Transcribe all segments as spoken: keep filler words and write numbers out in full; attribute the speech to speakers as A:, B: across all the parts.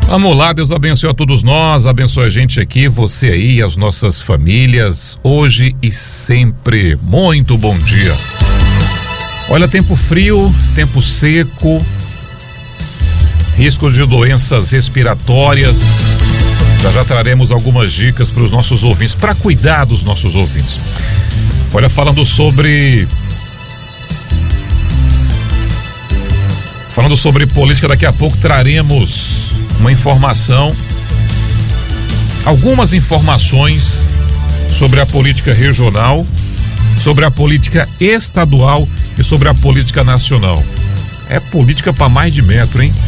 A: Vamos lá, Deus abençoe a todos nós, abençoe a gente aqui, você aí, as nossas famílias, hoje e sempre. Muito bom dia. Olha, tempo frio, tempo seco, risco de doenças respiratórias. Já já traremos algumas dicas para os nossos ouvintes, para cuidar dos nossos ouvintes. Olha, falando sobre... Falando sobre política, daqui a pouco traremos uma informação, algumas informações sobre a política regional, sobre a política estadual e sobre a política nacional. É política para mais de metro, hein?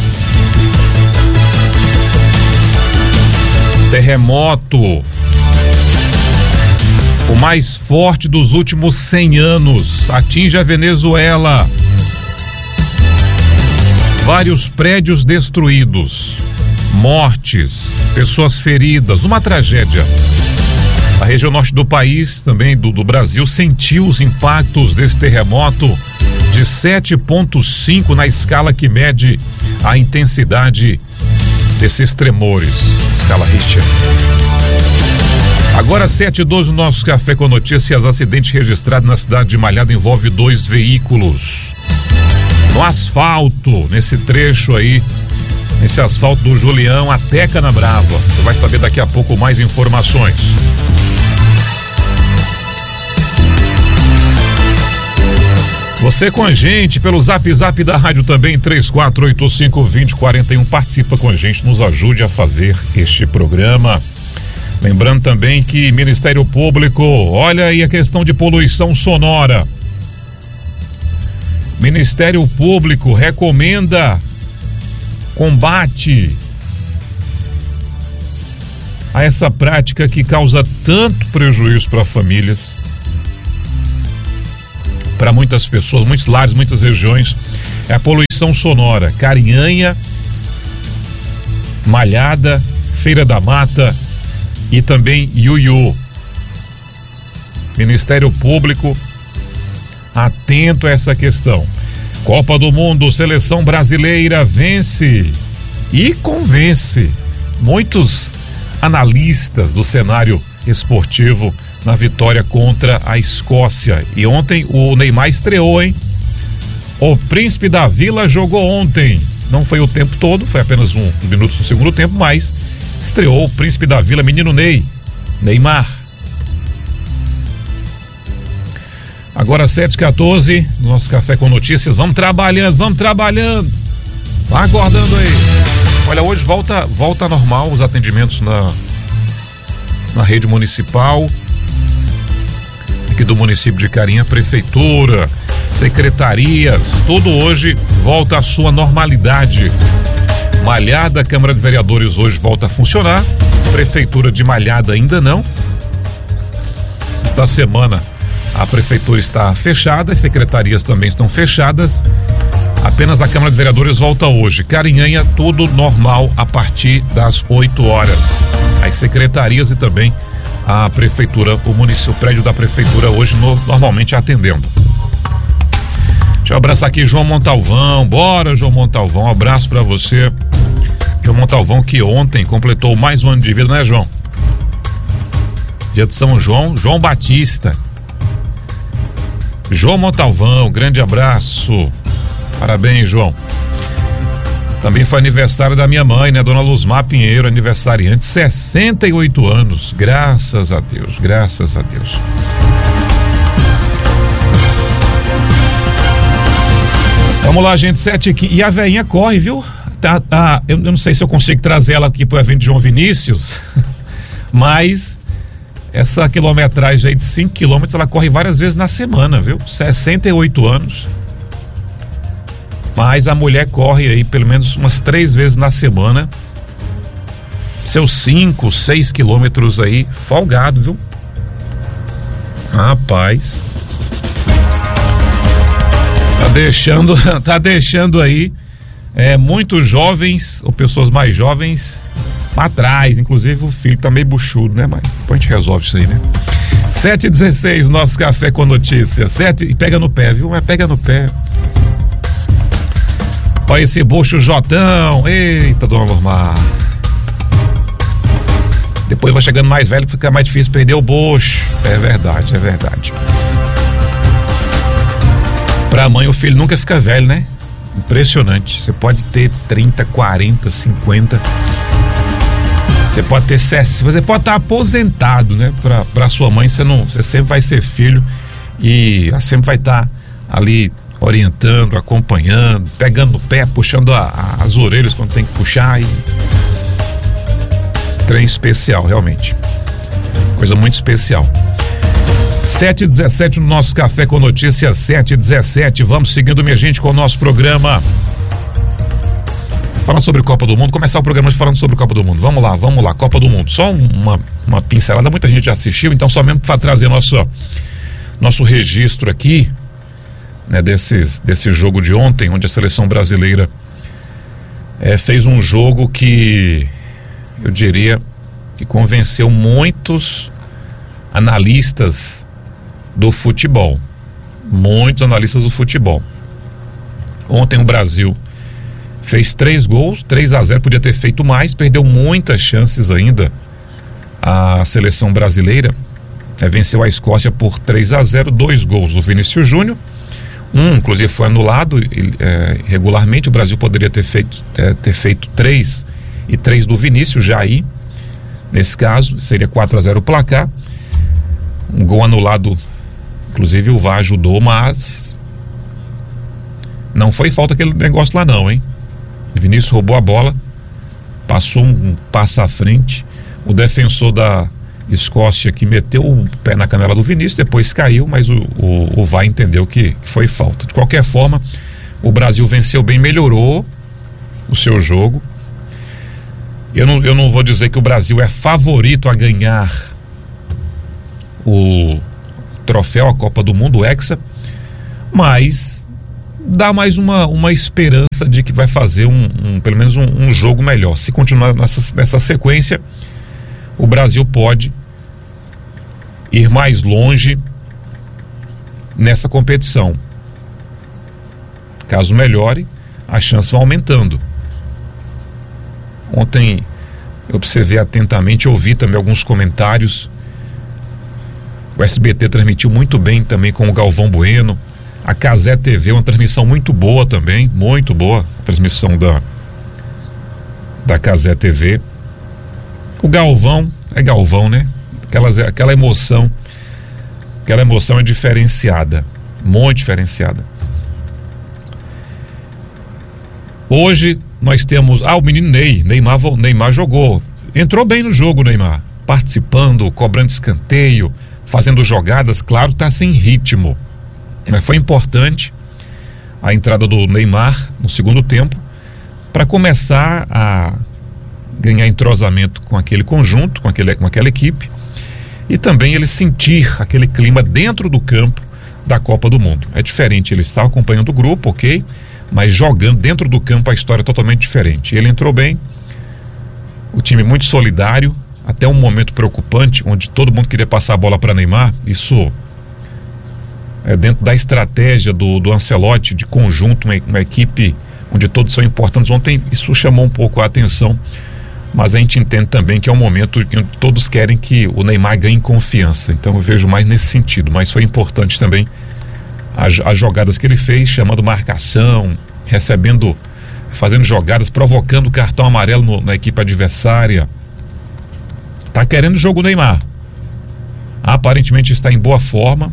A: Terremoto, o mais forte dos últimos cem anos, atinge a Venezuela. Vários prédios destruídos, mortes, pessoas feridas, uma tragédia. A região norte do país, também do, do Brasil, sentiu os impactos desse terremoto de sete ponto cinco na escala que mede a intensidade desses tremores, escala Richter. Agora sete e doze, no nosso Café com Notícias, acidente registrado na cidade de Malhada envolve dois veículos. No asfalto, nesse trecho aí, nesse asfalto do Julião até Canabrava. Você vai saber daqui a pouco mais informações. Você com a gente pelo Zap Zap da rádio também, três quatro oito cinco, dois zero quatro um. Participa com a gente, nos ajude a fazer este programa. Lembrando também que Ministério Público, olha aí a questão de poluição sonora. Ministério Público recomenda combate a essa prática que causa tanto prejuízo para famílias, para muitas pessoas, muitos lares, muitas regiões. É a poluição sonora. Carinhanha, Malhada, Feira da Mata e também Iuiú. Ministério Público atento a essa questão. Copa do Mundo, seleção brasileira vence e convence muitos analistas do cenário esportivo na vitória contra a Escócia. E ontem o Neymar estreou, hein? O Príncipe da Vila jogou ontem. Não foi o tempo todo, foi apenas um, um minuto no segundo tempo, mas estreou o Príncipe da Vila, menino Ney, Neymar. Agora sete e quatorze, nosso Café com Notícias. Vamos trabalhando, vamos trabalhando. Vai aguardando aí. Olha, hoje volta, volta normal os atendimentos na, na rede municipal, aqui do município de Carinha, prefeitura, secretarias, tudo hoje volta à sua normalidade. Malhada, Câmara de Vereadores hoje volta a funcionar, prefeitura de Malhada ainda não. Esta semana a prefeitura está fechada, as secretarias também estão fechadas. Apenas a Câmara de Vereadores volta hoje. Carinhanha, tudo normal a partir das oito horas. As secretarias e também a prefeitura, o município, o prédio da prefeitura hoje no, normalmente atendendo. Deixa eu abraçar aqui João Montalvão. Bora, João Montalvão, um abraço pra você. João Montalvão, que ontem completou mais um ano de vida, né, João? Dia de São João, João Batista. João Montalvão, grande abraço. Parabéns, João. Também foi aniversário da minha mãe, né? Dona Luzmar Pinheiro, aniversariante, sessenta e oito anos. Graças a Deus, graças a Deus. Vamos lá, gente, sete e quinze. E a veinha corre, viu? Tá, tá, eu, eu não sei se eu consigo trazer ela aqui pro evento de João Vinícius, mas essa quilometragem aí de cinco quilômetros, ela corre várias vezes na semana, viu? sessenta e oito anos. Mas a mulher corre aí pelo menos umas três vezes na semana. Seus cinco, seis quilômetros aí, folgado, viu? Rapaz. Tá deixando, tá deixando aí é, muitos jovens, ou pessoas mais jovens, pra trás. Inclusive o filho tá meio buchudo, né, mãe? Depois a gente resolve isso aí, né? sete e dezesseis, nosso Café com Notícias. sete e pega no pé, viu? Mas pega no pé. Olha esse bucho Jotão. Eita, dona Lormar. Depois vai chegando mais velho, fica mais difícil perder o bucho. É verdade, é verdade. Pra mãe, o filho nunca fica velho, né? Impressionante. Você pode ter trinta, quarenta, cinquenta. Você pode ter sessenta. Você pode estar aposentado, né? Pra, pra sua mãe, você, não, você sempre vai ser filho e ela sempre vai estar ali orientando, acompanhando, pegando no pé, puxando a, a, as orelhas quando tem que puxar. E... trem especial, realmente. Coisa muito especial. sete e dezessete no nosso Café com Notícias, sete e dezessete. Vamos seguindo, minha gente, com o nosso programa. Falar sobre Copa do Mundo, começar o programa falando sobre Copa do Mundo. Vamos lá, vamos lá, Copa do Mundo. Só uma, uma pincelada, muita gente já assistiu, então só mesmo para trazer nosso, nosso registro aqui, né, desse, desse jogo de ontem, onde a seleção brasileira é, fez um jogo que eu diria que convenceu muitos analistas do futebol. Muitos analistas do futebol. Ontem o Brasil fez três gols, três a zero, podia ter feito mais, perdeu muitas chances ainda. A seleção brasileira é, venceu a Escócia por três a zero, dois gols do Vinícius Júnior. Um, inclusive, foi anulado é, regularmente. O Brasil poderia ter feito, é, ter feito três e três do Vinícius, já aí, nesse caso, seria quatro a zero o placar. Um gol anulado, inclusive o V A R ajudou, mas não foi falta aquele negócio lá não, hein? O Vinícius roubou a bola, passou um passo à frente, o defensor da Escócia que meteu o pé na canela do Vinícius, depois caiu, mas o, o, o V A R entendeu que foi falta. De qualquer forma, o Brasil venceu bem, melhorou o seu jogo. Eu não, eu não vou dizer que o Brasil é favorito a ganhar o troféu, a Copa do Mundo, o Hexa, mas dá mais uma, uma esperança de que vai fazer um, um pelo menos um, um jogo melhor. Se continuar nessa, nessa sequência, o Brasil pode ir mais longe nessa competição. Caso melhore, a chance vai aumentando. Ontem eu observei atentamente, ouvi também alguns comentários. O S B T transmitiu muito bem também com o Galvão Bueno. A Cazé T V, uma transmissão muito boa também, muito boa a transmissão da da Cazé T V. O Galvão é Galvão, né? Aquela, aquela emoção, aquela emoção é diferenciada, muito diferenciada. Hoje nós temos, ah, o menino Ney, Neymar, Neymar jogou, entrou bem no jogo, Neymar, participando, cobrando escanteio, fazendo jogadas, claro, tá sem ritmo. Mas foi importante a entrada do Neymar no segundo tempo para começar a ganhar entrosamento com aquele conjunto, com, aquele, com aquela equipe, e também ele sentir aquele clima dentro do campo da Copa do Mundo. É diferente, ele está acompanhando o grupo, ok, mas jogando dentro do campo a história é totalmente diferente. Ele entrou bem, o time muito solidário, até um momento preocupante, onde todo mundo queria passar a bola para Neymar. Isso é dentro da estratégia do, do Ancelotti, de conjunto, uma, uma equipe onde todos são importantes. Ontem isso chamou um pouco a atenção, mas a gente entende também que é um momento em que todos querem que o Neymar ganhe confiança, então eu vejo mais nesse sentido. Mas foi importante também as, as jogadas que ele fez, chamando marcação, recebendo, fazendo jogadas, provocando cartão amarelo no, na equipe adversária. Tá querendo o jogo Neymar, aparentemente está em boa forma.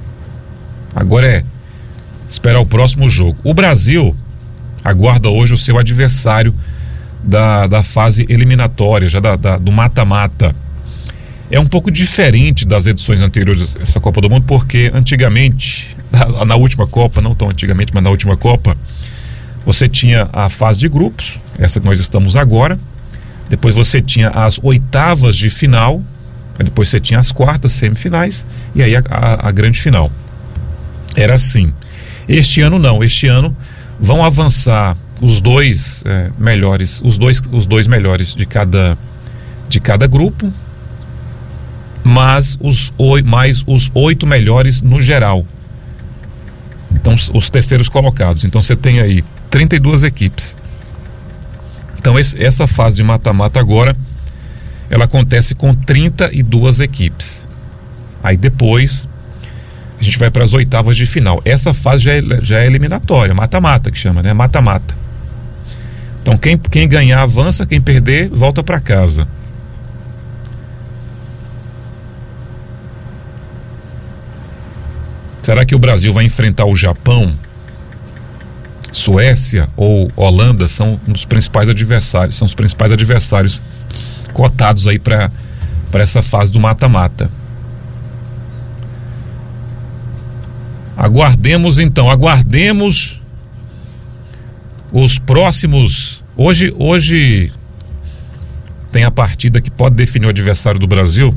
A: Agora é esperar o próximo jogo. O Brasil aguarda hoje o seu adversário da, da fase eliminatória, já da, da, do mata-mata. É um pouco diferente das edições anteriores dessa Copa do Mundo, porque antigamente, na, na última Copa, não tão antigamente, mas na última Copa, você tinha a fase de grupos, essa que nós estamos agora, depois você tinha as oitavas de final, depois você tinha as quartas, semifinais, e aí a, a, a grande final. Era assim. Este ano não, este ano vão avançar os dois é, melhores, os dois, os dois melhores de cada, de cada grupo, mas os, mais os oito melhores no geral. Então, os terceiros colocados. Então você tem aí trinta e duas equipes. Então esse, essa fase de mata-mata agora, ela acontece com trinta e duas equipes. Aí depois a gente vai para as oitavas de final. Essa fase já é, já é eliminatória, mata-mata que chama, né? Mata-mata. Então quem, quem ganhar avança, quem perder volta para casa. Será que o Brasil vai enfrentar o Japão, Suécia ou Holanda? São um dos principais adversários, são os principais adversários cotados aí para para essa fase do mata-mata. Aguardemos então, aguardemos os próximos. Hoje, hoje tem a partida que pode definir o adversário do Brasil.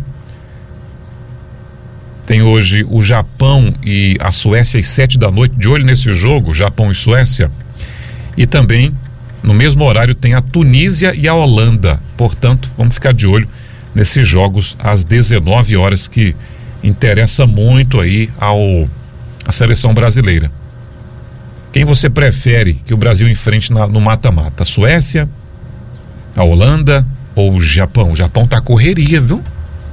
A: Tem hoje o Japão e a Suécia às sete da noite, de olho nesse jogo, Japão e Suécia. E também, no mesmo horário, tem a Tunísia e a Holanda. Portanto, vamos ficar de olho nesses jogos às dezenove horas, que interessa muito aí ao, à seleção brasileira. Quem você prefere que o Brasil enfrente na, no mata-mata? A Suécia, a Holanda ou o Japão? O Japão tá correria, viu?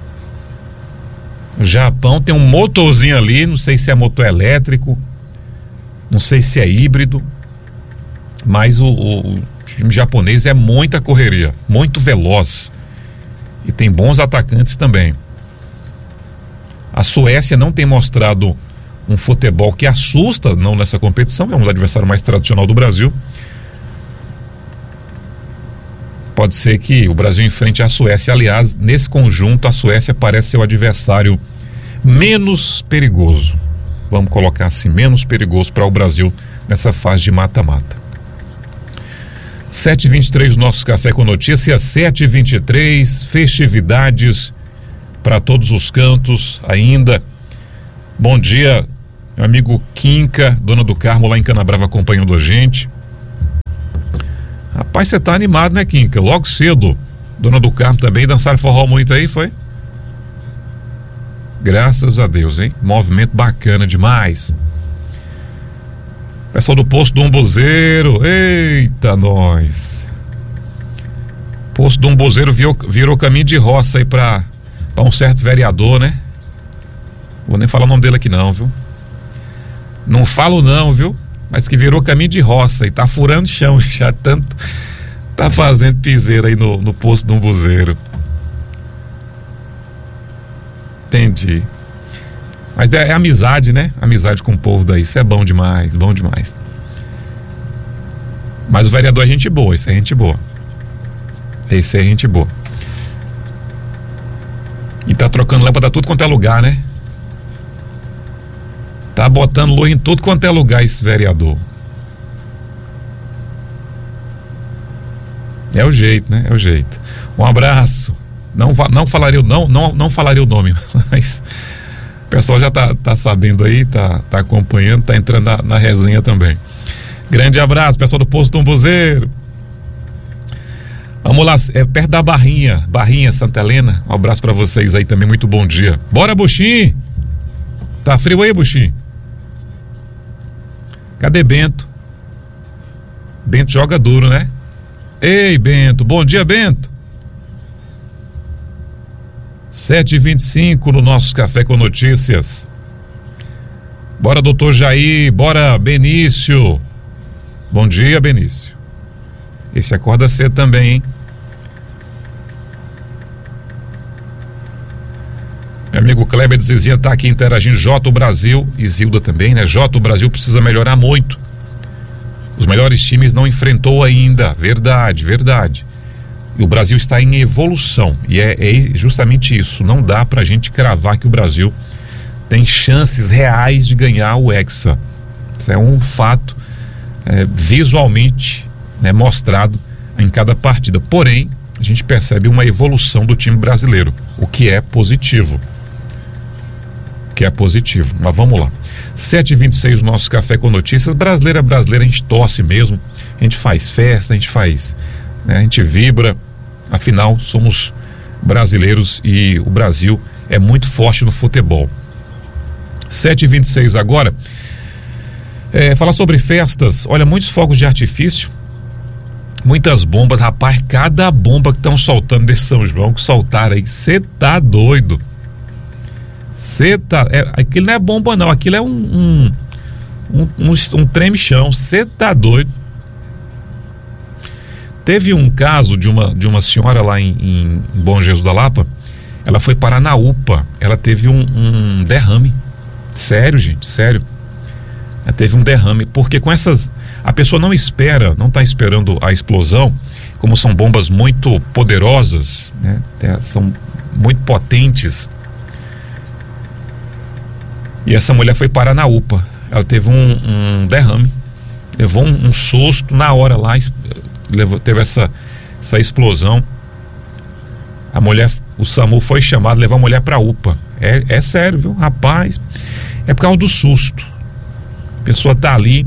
A: O Japão tem um motorzinho ali, não sei se é motor elétrico, não sei se é híbrido, mas o, o, o time japonês é muita correria, muito veloz, e tem bons atacantes também. A Suécia não tem mostrado um futebol que assusta, não nessa competição, é um adversário mais tradicional do Brasil. Pode ser que o Brasil enfrente a Suécia. Aliás, nesse conjunto, a Suécia parece ser o adversário menos perigoso. Vamos colocar assim, menos perigoso para o Brasil nessa fase de mata-mata. sete e vinte e três, nosso Café com Notícias, sete e vinte e três, festividades para todos os cantos ainda. Bom dia, meu amigo Quinca, dona do Carmo lá em Canabrava, acompanhando a gente. Rapaz, você tá animado, né, Quinca? Logo cedo, dona do Carmo também, dançaram forró muito aí, foi? Graças a Deus, hein? Movimento bacana demais. Pessoal do Posto do Umbuzeiro, eita nós. Posto do Umbuzeiro virou, virou caminho de roça aí pra, pra um certo vereador, né? Vou nem falar o nome dele aqui não, viu? Não falo não, viu? Mas que virou caminho de roça e tá furando chão já, tanto tá fazendo piseira aí no, no Posto do Umbuzeiro. Entendi. Mas é, é amizade, né? Amizade com o povo daí, isso é bom demais, bom demais. Mas o vereador é gente boa, isso é gente boa. Esse é gente boa. E tá trocando lâmpada tudo quanto é lugar, né? Tá botando luz em tudo quanto é lugar esse vereador. É o jeito, né? É o jeito. Um abraço. Não, não falaria não, não, não falaria o nome, mas o pessoal já tá, tá sabendo aí, tá, tá acompanhando, tá entrando na, na resenha também. Grande abraço, pessoal do Posto do Umbuzeiro. Vamos lá, é perto da Barrinha, Barrinha, Santa Helena. Um abraço pra vocês aí também, muito bom dia. Bora, Buxim! Tá frio aí, Buxim? Cadê Bento? Bento joga duro, né? Ei, Bento, bom dia, Bento. sete e vinte e cinco no nosso Café com Notícias. Bora, doutor Jair, bora, Benício. Bom dia, Benício. Esse acorda cedo também, hein? Meu amigo Kleber de Zizinha tá aqui interagindo. Jota, o Brasil, e Zilda também, né? Jota, o Brasil precisa melhorar muito. Os melhores times não enfrentou ainda. Verdade, verdade. E o Brasil está em evolução. E é, é justamente isso. Não dá pra gente cravar que o Brasil tem chances reais de ganhar o Hexa. Isso é um fato é, visualmente, né, mostrado em cada partida. Porém, a gente percebe uma evolução do time brasileiro, o que é positivo. Que é positivo, mas vamos lá. sete e vinte e seis, nosso Café com Notícias. Brasileira, brasileira, a gente torce mesmo, a gente faz festa, a gente faz, né, a gente vibra, afinal somos brasileiros e o Brasil é muito forte no futebol. sete e vinte e seis agora. É, falar sobre festas, olha, muitos fogos de artifício, muitas bombas, rapaz, cada bomba que estão soltando desse São João, que soltaram aí, você tá doido. Você tá, é, aquilo não é bomba não, aquilo é um um, um, um, um treme-chão, você tá doido. Teve um caso de uma, de uma senhora lá em, em Bom Jesus da Lapa, ela foi parar na U P A, ela teve um, um derrame, sério gente, sério. Ela teve um derrame, porque com essas, a pessoa não espera, não está esperando a explosão, como são bombas muito poderosas, né? São muito potentes. E essa mulher foi parar na U P A, ela teve um, um derrame, levou um, um susto na hora lá, levou, teve essa, essa explosão. A mulher, o SAMU foi chamado, levou a mulher para a U P A. É, é sério, viu, rapaz? É por causa do susto. A pessoa tá ali,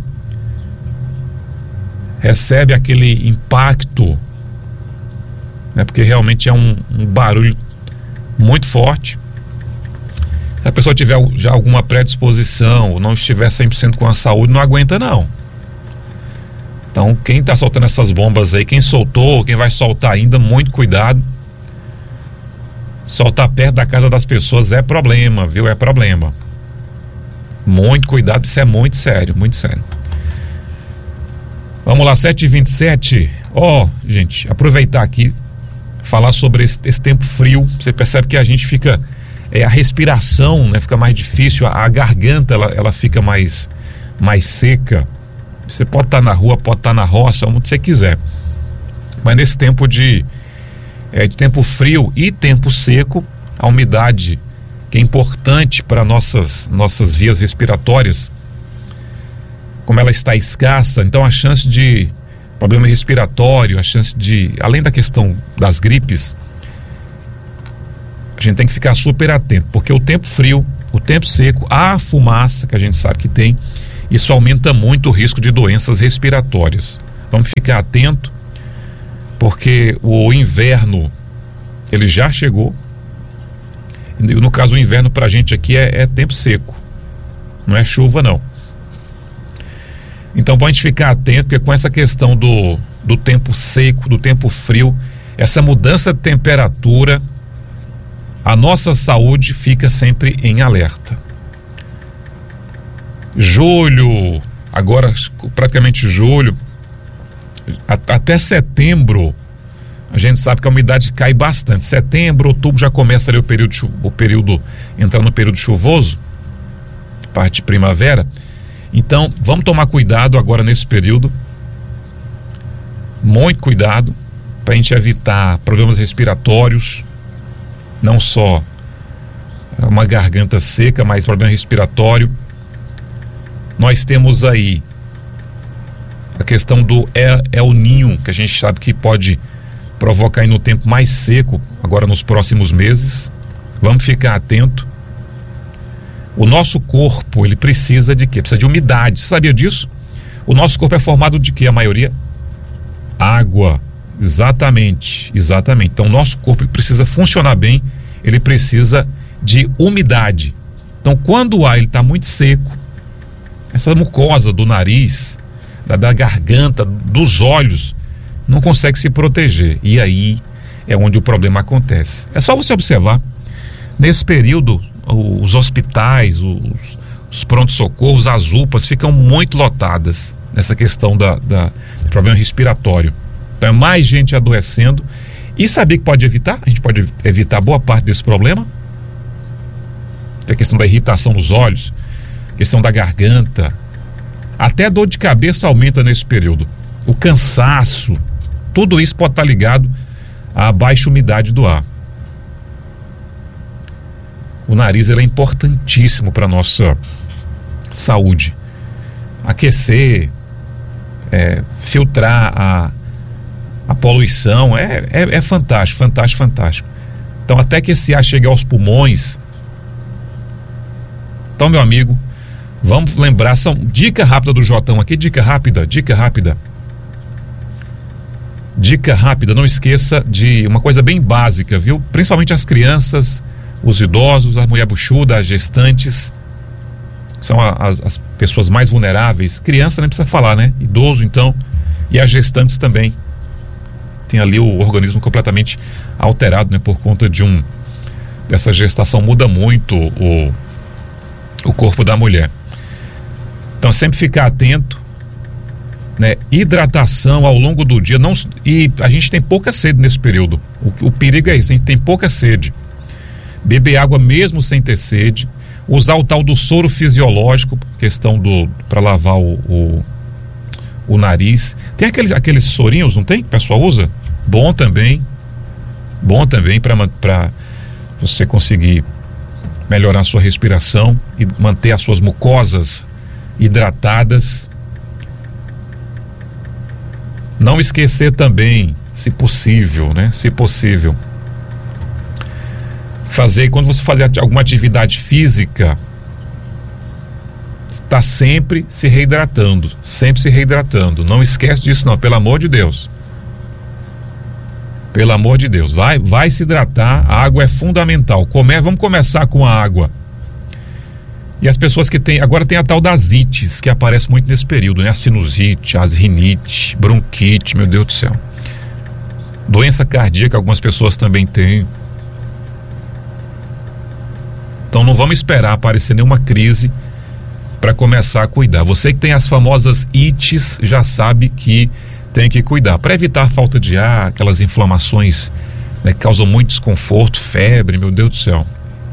A: recebe aquele impacto, né? Porque realmente é um, um barulho muito forte. Se a pessoa tiver já alguma predisposição ou não estiver cem por cento com a saúde, não aguenta não. Então quem está soltando essas bombas aí, quem soltou, quem vai soltar ainda, muito cuidado. Soltar perto da casa das pessoas é problema, viu? É problema. Muito cuidado, isso é muito sério, muito sério. Vamos lá, sete e vinte e sete. Ó, gente, aproveitar aqui, falar sobre esse, esse tempo frio. Você percebe que a gente fica, é, a respiração, né, fica mais difícil, a, a garganta ela, ela fica mais, mais seca. Você pode estar na rua, pode estar na roça, onde você quiser. Mas nesse tempo de, é, de tempo frio e tempo seco, a umidade, que é importante para nossas, nossas vias respiratórias, como ela está escassa, então a chance de problema respiratório, a chance de, além da questão das gripes, a gente tem que ficar super atento, porque o tempo frio, o tempo seco, a fumaça que a gente sabe que tem, isso aumenta muito o risco de doenças respiratórias. Vamos ficar atento, porque o inverno, ele já chegou. No caso, o inverno pra gente aqui é, é tempo seco, não é chuva não. Então pode ficar atento, porque com essa questão do, do tempo seco, do tempo frio, essa mudança de temperatura, a nossa saúde fica sempre em alerta. Julho, agora praticamente julho, a, até setembro, a gente sabe que a umidade cai bastante. Setembro, outubro já começa ali o período, o período entrando no período chuvoso, parte de primavera. Então, vamos tomar cuidado agora nesse período. Muito cuidado para a gente evitar problemas respiratórios, não só uma garganta seca, mas problema respiratório. Nós temos aí a questão do El Niño, que a gente sabe que pode provocar aí no tempo mais seco, agora nos próximos meses. Vamos ficar atento. O nosso corpo, ele precisa de quê? Precisa de umidade. Você sabia disso? O nosso corpo é formado de quê? A maioria? Água. Exatamente, exatamente. Então o nosso corpo precisa funcionar bem, ele precisa de umidade. Então quando o ar está muito seco, essa mucosa do nariz, da, da garganta, dos olhos, não consegue se proteger, e aí é onde o problema acontece. É só você observar, nesse período os hospitais, os, os pronto-socorros, as U P As ficam muito lotadas nessa questão da, da, do problema respiratório. Então é mais gente adoecendo. E saber que pode evitar? A gente pode evitar boa parte desse problema. Tem a questão da irritação nos olhos, questão da garganta, até a dor de cabeça aumenta nesse período, o cansaço, tudo isso pode estar ligado à baixa umidade do ar. O nariz ele é importantíssimo para a nossa saúde. Aquecer, é, filtrar a, a poluição é, é, é fantástico, fantástico, fantástico. Então até que esse ar chegue aos pulmões. Então, meu amigo, vamos lembrar, são dica rápida do Jotão aqui, dica rápida, dica rápida. Dica rápida, não esqueça de uma coisa bem básica, viu? Principalmente as crianças, os idosos, a mulher buchuda, as gestantes. são a, as, as pessoas mais vulneráveis. Criança nem precisa falar, né? Idoso, então, e as gestantes também. Tem ali o organismo completamente alterado, né? Por conta de um dessa gestação, muda muito o, o corpo da mulher. Então, sempre ficar atento, né? Hidratação ao longo do dia, não, e a gente tem pouca sede nesse período. O, o perigo é isso, a gente tem pouca sede. Beber água mesmo sem ter sede. Usar o tal do soro fisiológico, questão do para lavar o, o, o nariz. Tem aqueles, aqueles sorinhos, não tem? O pessoal usa? Bom também. Bom também para você conseguir melhorar a sua respiração e manter as suas mucosas hidratadas. Não esquecer também, se possível, né? Se possível, fazer, quando você fazer alguma atividade física, está sempre se reidratando, sempre se reidratando. Não esquece disso não, pelo amor de Deus. Pelo amor de Deus, vai, vai se hidratar, a água é fundamental. Come, vamos começar com a água. E as pessoas que têm, agora tem a tal das ites, que aparece muito nesse período, né? A sinusite, as rinite, bronquite, meu Deus do céu. Doença cardíaca, algumas pessoas também têm. Então não vamos esperar aparecer nenhuma crise para começar a cuidar. Você que tem as famosas ites já sabe que tem que cuidar. Para evitar falta de ar, aquelas inflamações, né, que causam muito desconforto, febre, meu Deus do céu.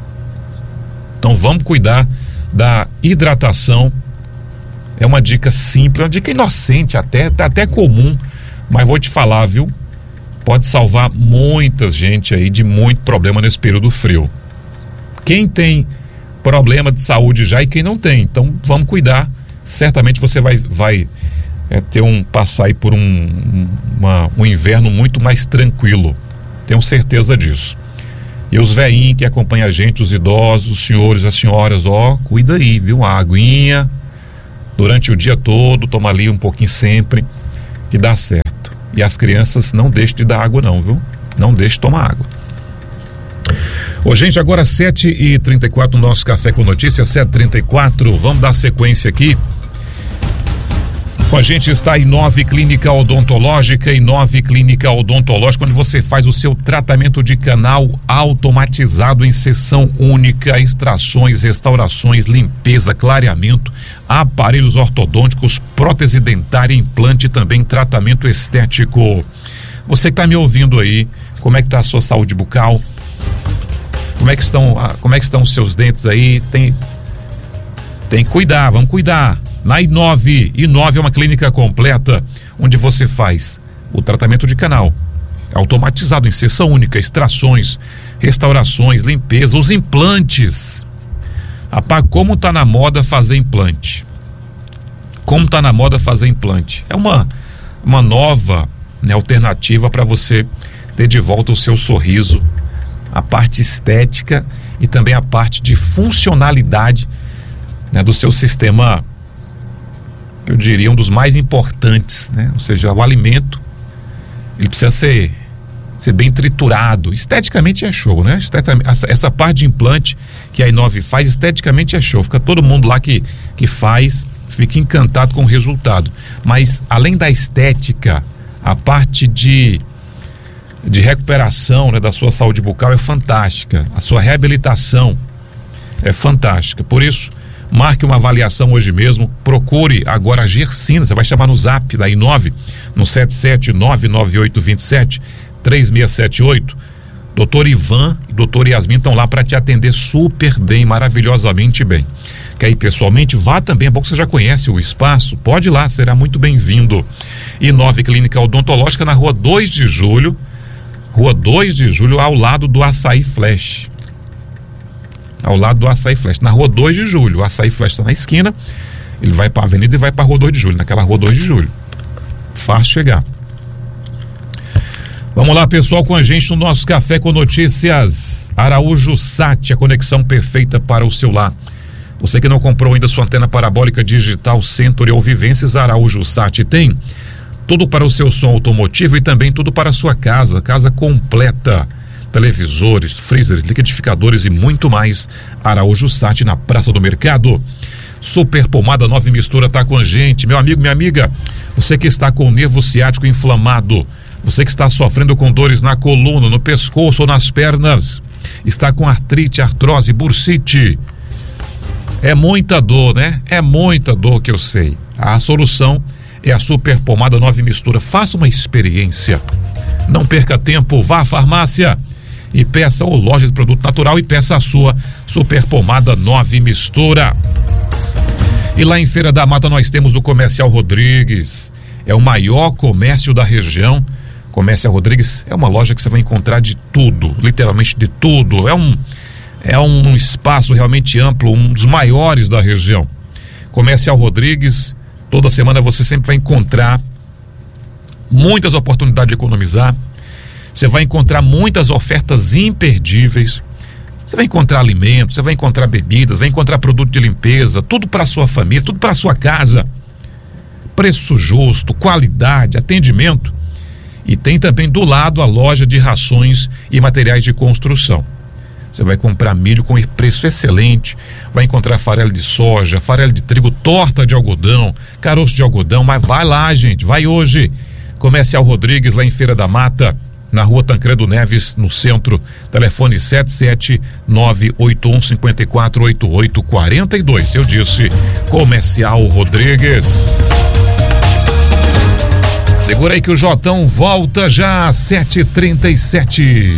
A: Então vamos cuidar da hidratação. É uma dica simples, uma dica inocente até, tá até comum, mas vou te falar, viu? Pode salvar muita gente aí de muito problema nesse período frio. Quem tem problema de saúde já e quem não tem, então vamos cuidar. Certamente você vai, vai é, ter um passar aí por um, uma, um inverno muito mais tranquilo. Tenho certeza disso. E os velhinhos que acompanham a gente, os idosos, os senhores, as senhoras, ó, cuida aí, viu? Uma aguinha durante o dia todo, toma ali um pouquinho sempre, que dá certo. E as crianças não deixem de dar água não, viu? Não deixem de tomar água. Ô, gente, agora sete e trinta e quatro no nosso Café com Notícias, sete e trinta e quatro, vamos dar sequência aqui. Com a gente está a Inove Clínica Odontológica, Inove Clínica Odontológica, onde você faz o seu tratamento de canal automatizado em sessão única, extrações, restaurações, limpeza, clareamento, aparelhos ortodônticos, prótese dentária, implante e também tratamento estético. Você que está me ouvindo aí, como é que está a sua saúde bucal? Como é que estão, como é que estão os seus dentes aí? Tem, tem que cuidar, vamos cuidar. Na Inove, Inove é uma clínica completa onde você faz o tratamento de canal automatizado em sessão única, extrações, restaurações, limpeza, os implantes. Rapaz, como tá na moda fazer implante? Como tá na moda fazer implante? É uma, uma nova, né, alternativa para você ter de volta o seu sorriso, a parte estética e também a parte de funcionalidade, né, do seu sistema, eu diria um dos mais importantes, né? Ou seja, o alimento, ele precisa ser, ser bem triturado. Esteticamente é show, né? Essa, essa parte de implante que a Inove faz, esteticamente é show. Fica todo mundo lá que, que faz, fica encantado com o resultado. Mas além da estética, a parte de, de recuperação, né, da sua saúde bucal é fantástica. A sua reabilitação é fantástica. Por isso, marque uma avaliação hoje mesmo, procure agora a Gersina, você vai chamar no zap da Inove, no sete sete nove nove oito dois sete três seis sete oito. Doutor Ivan e doutor Yasmin estão lá para te atender super bem, maravilhosamente bem. Quer ir pessoalmente? Vá também, é bom que você já conhece o espaço, pode ir lá, será muito bem-vindo. Inove Clínica Odontológica na rua dois de julho, rua dois de julho, ao lado do Açaí Flash. Ao lado do Açaí Flash, na rua dois de julho. O Açaí Flash está na esquina, ele vai para a avenida e vai para a rua dois de julho, naquela rua dois de julho. Fácil chegar. Vamos lá, pessoal, com a gente no nosso Café com Notícias. Araújo Sat, a conexão perfeita para o seu lar. Você que não comprou ainda sua antena parabólica digital Century ou Vivências, Araújo Sat tem tudo para o seu som automotivo e também tudo para a sua casa, casa completa. Televisores, freezers, liquidificadores e muito mais. Araújo Sat na Praça do Mercado. Super Pomada Nove Mistura tá com a gente. Meu amigo, minha amiga, você que está com o nervo ciático inflamado, você que está sofrendo com dores na coluna, no pescoço ou nas pernas, está com artrite, artrose, bursite, é muita dor, né? É muita dor, que eu sei. A solução é a Super Pomada Nove Mistura. Faça uma experiência. Não perca tempo, vá à farmácia e peça, ou loja de produto natural, e peça a sua Super Pomada Nove Mistura. E lá em Feira da Mata nós temos o Comercial Rodrigues. É o maior comércio da região. Comercial Rodrigues é uma loja que você vai encontrar de tudo, literalmente de tudo. É um, é um espaço realmente amplo, um dos maiores da região. Comercial Rodrigues, toda semana você sempre vai encontrar muitas oportunidades de economizar. Você vai encontrar muitas ofertas imperdíveis. Você vai encontrar alimentos, você vai encontrar bebidas, vai encontrar produto de limpeza, tudo para sua família, tudo para sua casa. Preço justo, qualidade, atendimento. E tem também do lado a loja de rações e materiais de construção. Você vai comprar milho com preço excelente, vai encontrar farelo de soja, farelo de trigo, torta de algodão, caroço de algodão, mas vai lá, gente, vai hoje. Comercial Rodrigues, lá em Feira da Mata, na rua Tancredo Neves, no centro. Telefone sete sete nove oito um cinco quatro oito oito quatro dois. Eu disse Comercial Rodrigues. Segura aí que o Jotão volta já às sete e trinta e sete.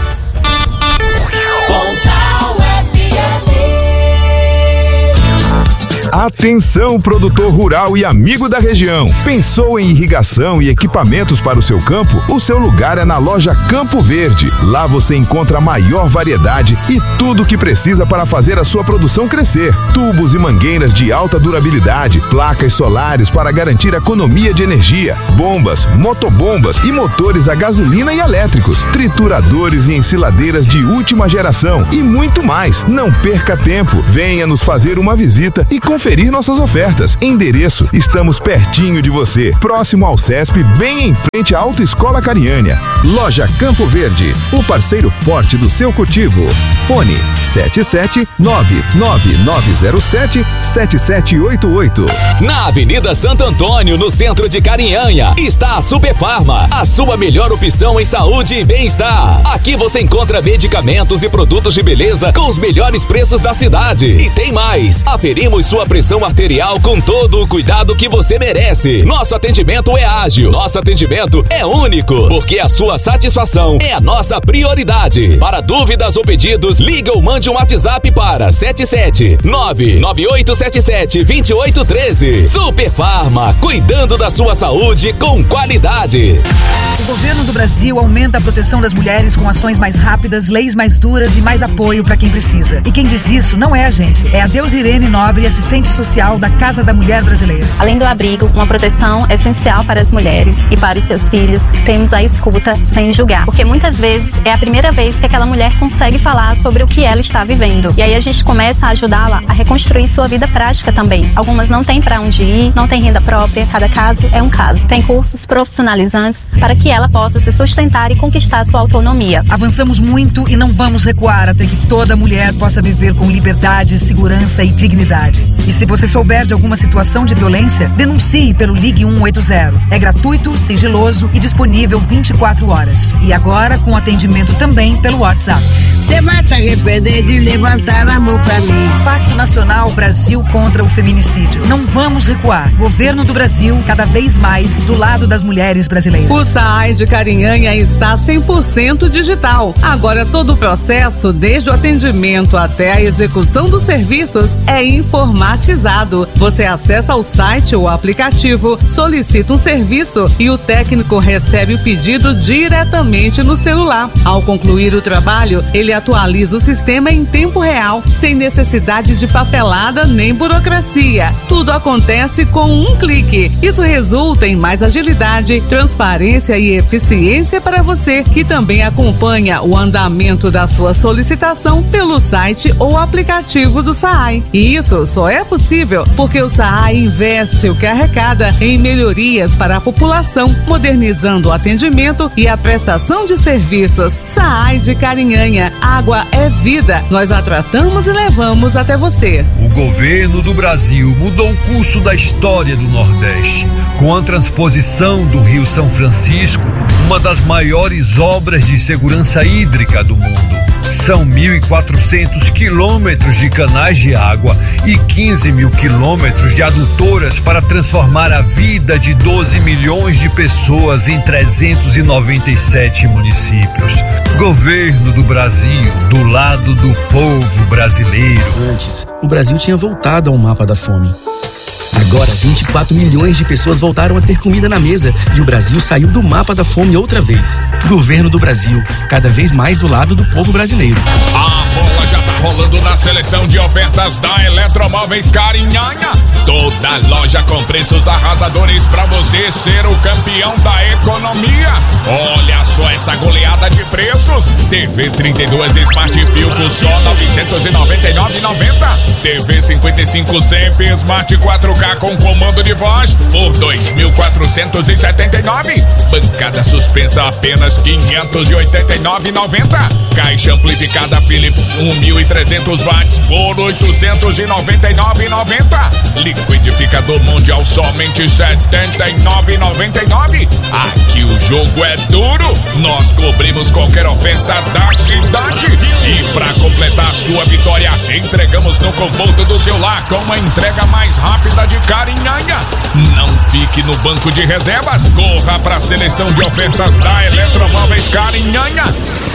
B: Atenção, produtor rural e amigo da região. Pensou em irrigação e equipamentos para o seu campo? O seu lugar é na loja Campo Verde. Lá você encontra a maior variedade e tudo o que precisa para fazer a sua produção crescer. Tubos e mangueiras de alta durabilidade, placas solares para garantir economia de energia, bombas, motobombas e motores a gasolina e elétricos, trituradores e ensiladeiras de última geração e muito mais. Não perca tempo. Venha nos fazer uma visita e conferir nossas ofertas. Endereço: estamos pertinho de você, próximo ao CESP, bem em frente à Autoescola Cariânia. Loja Campo Verde, o parceiro forte do seu cultivo. Fone sete sete nove nove nove zero sete sete sete oito oito.
C: Na Avenida Santo Antônio, no centro de Carinhanha, está a Super Farma, a sua melhor opção em saúde e bem-estar. Aqui você encontra medicamentos e produtos de beleza com os melhores preços da cidade. E tem mais, aferimos sua pressão arterial com todo o cuidado que você merece. Nosso atendimento é ágil, nosso atendimento é único, porque a sua satisfação é a nossa prioridade. Para dúvidas ou pedidos, liga ou mande um WhatsApp para sete sete nove nove oito sete sete dois oito um três. Super Farma, cuidando da sua saúde com qualidade.
D: O governo do Brasil aumenta a proteção das mulheres com ações mais rápidas, leis mais duras e mais apoio para quem precisa. E quem diz isso não é a gente, é a Deus Irene Nobre, assistente social da Casa da Mulher Brasileira.
E: Além do abrigo, uma proteção essencial para as mulheres e para os seus filhos, temos a escuta sem julgar. Porque muitas vezes é a primeira vez que aquela mulher consegue falar sobre o que ela está vivendo. E aí a gente começa a ajudá-la a reconstruir sua vida prática também. Algumas não têm para onde ir, não têm renda própria, cada caso é um caso. Tem cursos profissionalizantes para que ela possa se sustentar e conquistar sua autonomia.
D: Avançamos muito e não vamos recuar até que toda mulher possa viver com liberdade, segurança e dignidade. E se você souber de alguma situação de violência, denuncie pelo Ligue um oito zero. É gratuito, sigiloso e disponível vinte e quatro horas. E agora com atendimento também pelo WhatsApp.
F: Você vai se arrepender de levantar a mão pra mim.
D: Pacto Nacional Brasil contra o Feminicídio. Não vamos recuar. Governo do Brasil, cada vez mais do lado das mulheres brasileiras.
G: O S A I de Carinhanha está cem por cento digital. Agora todo o processo, desde o atendimento até a execução dos serviços, é informatizado. Você acessa o site ou aplicativo, solicita um serviço e o técnico recebe o pedido diretamente no celular. Ao concluir o trabalho, ele atualiza o sistema em tempo real, sem necessidade de papelada nem burocracia. Tudo acontece com um clique. Isso resulta em mais agilidade, transparência e eficiência para você, que também acompanha o andamento da sua solicitação pelo site ou aplicativo do S A I. E isso só é possível porque o SAAI investe o que arrecada em melhorias para a população, modernizando o atendimento e a prestação de serviços. SAAI de Carinhanha, água é vida. Nós a tratamos e levamos até você.
H: O governo do Brasil mudou o curso da história do Nordeste com a transposição do Rio São Francisco, uma das maiores obras de segurança hídrica do mundo. São mil e quatrocentos quilômetros de canais de água e quinze mil quilômetros de adutoras para transformar a vida de doze milhões de pessoas em trezentos e noventa e sete municípios. Governo do Brasil, do lado do povo brasileiro.
I: Antes, o Brasil tinha voltado ao mapa da fome. Agora, vinte e quatro milhões de pessoas voltaram a ter comida na mesa e o Brasil saiu do mapa da fome outra vez. Governo do Brasil, cada vez mais do lado do povo brasileiro.
J: A bola já tá rolando na seleção de ofertas da Eletromóveis Carinhanha. Toda loja com preços arrasadores pra você ser o campeão da economia. Olha só essa goleada de preços. T V trinta e dois Smart Filco só novecentos e noventa e nove reais e noventa centavos. T V cinquenta e cinco Semp Smart quatro K com comando de voz por dois mil quatrocentos e setenta e nove reais. Bancada suspensa apenas quinhentos e oitenta e nove reais e noventa centavos. Caixa amplificada Philips mil e trezentos watts por oitocentos e noventa e nove reais e noventa centavos. Liquidificador Mundial somente setenta e nove reais e noventa e nove centavos. Aqui o jogo é duro, nós cobrimos qualquer oferta da cidade. E para completar sua vitória, entregamos no conforto do seu lar com uma entrega mais rápida de Carinhanha. Não fique no banco de reservas, corra para a seleção de ofertas da Eletromóveis Carinhanha.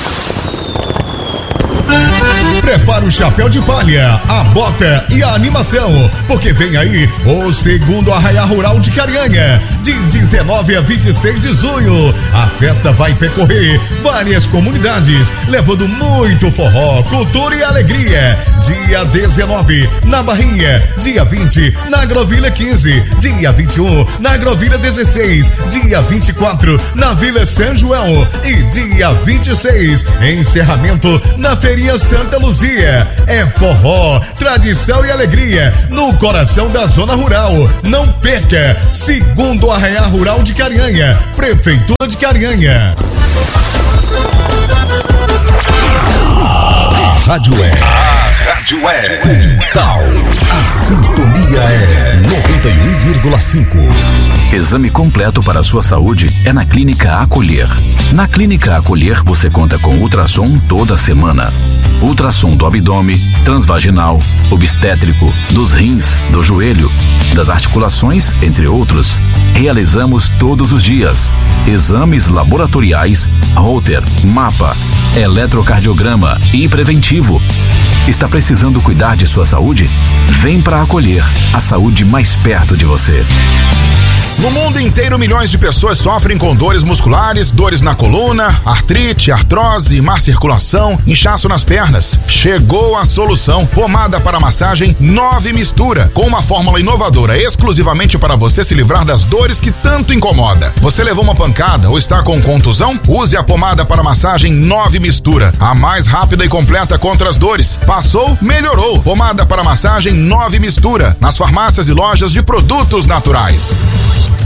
K: Prepara o chapéu de palha, a bota e a animação, porque vem aí o segundo Arraiá Rural de Carinhanha, de dezenove a vinte e seis de junho. A festa vai percorrer várias comunidades, levando muito forró, cultura e alegria. Dia dezenove, na Barrinha. Dia vinte, na Agrovilha quinze. Dia vinte e um, na Agrovilha dezesseis. Dia vinte e quatro, na Vila São João. E dia vinte e seis, encerramento na Feria Santa Luzia. É forró, tradição e alegria no coração da zona rural. Não perca, segundo Arraiá Rural de Carinhanha, Prefeitura de Carinhanha.
B: A rádio é. A rádio é. Tal. A sintonia é noventa e um vírgula cinco.
C: Exame completo para a sua saúde é na Clínica Acolher. Na Clínica Acolher você conta com ultrassom toda semana. Ultrassom do abdômen, transvaginal, obstétrico, dos rins, do joelho, das articulações, entre outros. Realizamos todos os dias. Exames laboratoriais, Holter, mapa, eletrocardiograma e preventivo. Está precisando cuidar de sua saúde? Vem para Acolher, a saúde mais perto de você.
L: No mundo inteiro, milhões de pessoas sofrem com dores musculares, dores na coluna, artrite, artrose, má circulação, inchaço nas pernas. Chegou a solução. Pomada para massagem Nove Mistura, com uma fórmula inovadora exclusivamente para você se livrar das dores que tanto incomoda. Você levou uma pancada ou está com contusão? Use a pomada para massagem Nove Mistura, a mais rápida e completa contra as dores. Passou? Melhorou. Pomada para massagem Nove Mistura, nas farmácias e lojas de produtos naturais.